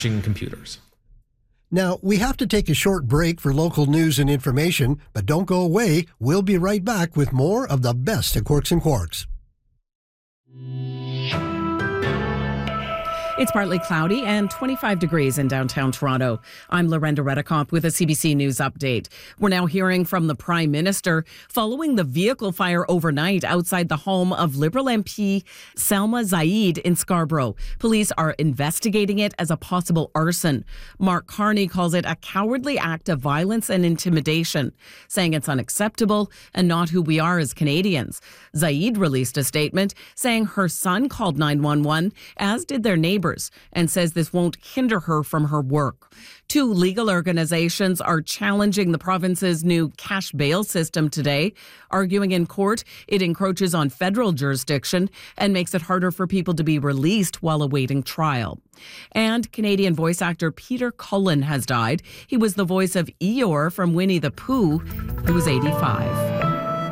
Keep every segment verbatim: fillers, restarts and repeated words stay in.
computers. Now, we have to take a short break for local news and information, but don't go away. We'll be right back with more of the best at Quirks and Quarks. It's partly cloudy and twenty-five degrees in downtown Toronto. I'm Lorenda Redicomp with a C B C News update. We're now hearing from the Prime Minister following the vehicle fire overnight outside the home of Liberal M P Salma Zaid in Scarborough. Police are investigating it as a possible arson. Mark Carney calls it a cowardly act of violence and intimidation, saying it's unacceptable and not who we are as Canadians. Zaid released a statement saying her son called nine one one, as did their neighbors, and says this won't hinder her from her work. Two legal organizations are challenging the province's new cash bail system today, arguing in court it encroaches on federal jurisdiction and makes it harder for people to be released while awaiting trial. And Canadian voice actor Peter Cullen has died. He was the voice of Eeyore from Winnie the Pooh. He was eighty-five.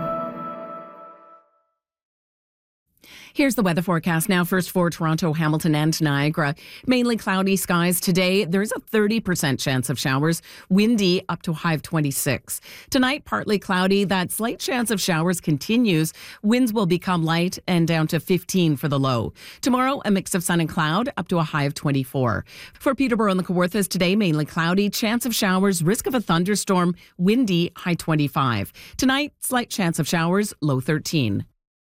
Here's the weather forecast now. First for Toronto, Hamilton and Niagara. Mainly cloudy skies today. There's a thirty percent chance of showers. Windy up to a high of twenty-six. Tonight, partly cloudy. That slight chance of showers continues. Winds will become light and down to fifteen for the low. Tomorrow, a mix of sun and cloud up to a high of twenty-four. For Peterborough and the Kawarthas today, mainly cloudy. Chance of showers. Risk of a thunderstorm. Windy, high twenty-five. Tonight, slight chance of showers. Low thirteen.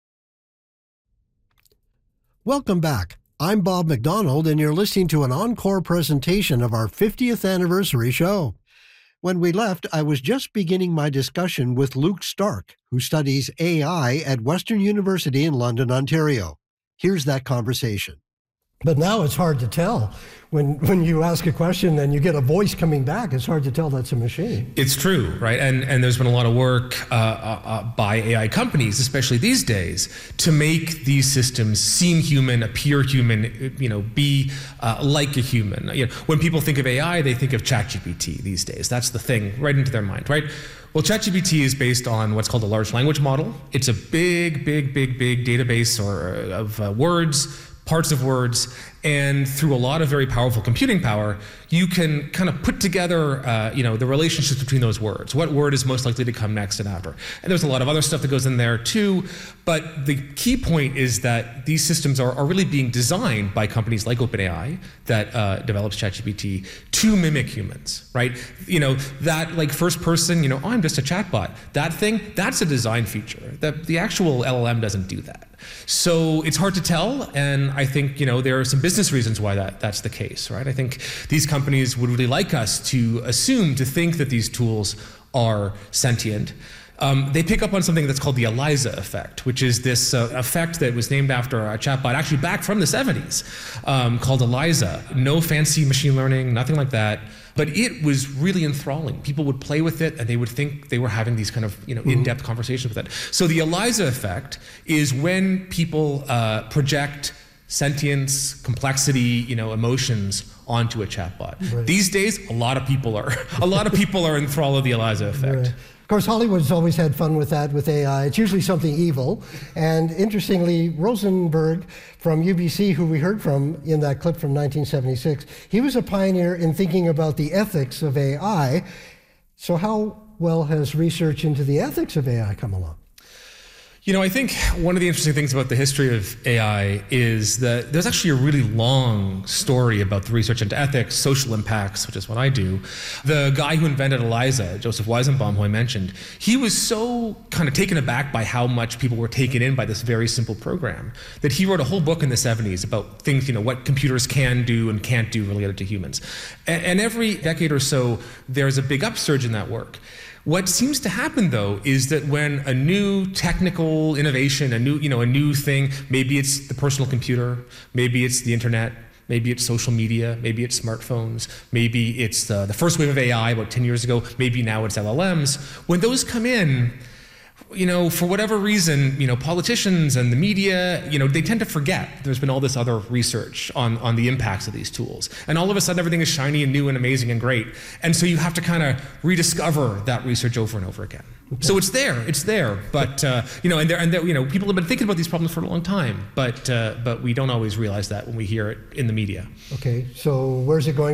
Welcome back. I'm Bob McDonald, and you're listening to an encore presentation of our fiftieth anniversary show. When we left, I was just beginning my discussion with Luke Stark, who studies A I at Western University in London, Ontario. Here's that conversation. But now it's hard to tell. When when you ask a question and you get a voice coming back, it's hard to tell that's a machine. It's true, right? And and there's been a lot of work uh, uh, by A I companies, especially these days, to make these systems seem human, appear human, you know, be uh, like a human. You know, when people think of A I, they think of ChatGPT these days. That's the thing right into their mind, right? Well, ChatGPT is based on what's called a large language model. It's a big, big, big, big database or of uh, words, parts of words, and through a lot of very powerful computing power, you can kind of put together, uh, you know, the relationships between those words. What word is most likely to come next and after? And there's a lot of other stuff that goes in there too, but the key point is that these systems are, are really being designed by companies like OpenAI that uh, develops ChatGPT to mimic humans, right? You know, that like first person, you know, oh, I'm just a chatbot. That thing, that's a design feature. That the actual L L M doesn't do that. So it's hard to tell, and I think, you know, there are some business reasons why that, that's the case, right? I think these companies would really like us to assume, to think that these tools are sentient. Um, they pick up on something that's called the ELIZA effect, which is this uh, effect that was named after a chatbot actually back from the seventies, um, called ELIZA. No fancy machine learning, nothing like that. But it was really enthralling. People would play with it and they would think they were having these kind of, you know, in-depth conversations with it. So the ELIZA effect is when people uh, project sentience, complexity, you know, emotions onto a chatbot. Right. These days, a lot of people are a lot of people are enthralled with the ELIZA effect. Right. Of course, Hollywood's always had fun with that, with A I. It's usually something evil. And interestingly, Rosenberg from U B C, who we heard from in that clip from nineteen seventy-six, he was a pioneer in thinking about the ethics of A I. So how well has research into the ethics of A I come along? You know, I think one of the interesting things about the history of A I is that there's actually a really long story about the research into ethics, social impacts, which is what I do. The guy who invented ELIZA, Joseph Weizenbaum, who I mentioned, he was so kind of taken aback by how much people were taken in by this very simple program that he wrote a whole book in the seventies about things, you know, what computers can do and can't do related to humans. And, and every decade or so, there's a big upsurge in that work. What seems to happen, though, is that when a new technical innovation, a new, you know, a new thing, maybe it's the personal computer, maybe it's the internet, maybe it's social media, maybe it's smartphones, maybe it's the, the first wave of A I about ten years ago, maybe now it's L L Ms. When those come in, you know, for whatever reason, you know, politicians and the media, you know, they tend to forget there's been all this other research on, on the impacts of these tools. And all of a sudden, everything is shiny and new and amazing and great. And so you have to kind of rediscover that research over and over again. Okay. So it's there, it's there, but, uh, you know, and there, and there, you know, people have been thinking about these problems for a long time, but, uh, but we don't always realize that when we hear it in the media. Okay, so where's it going